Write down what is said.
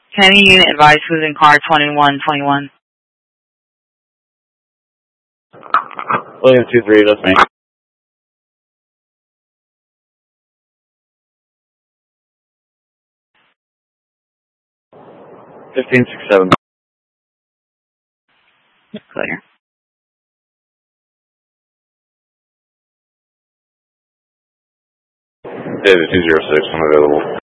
Can any unit advise who's in car 2121? William 23, that's me. 1567. Clear. David 206, I'm available.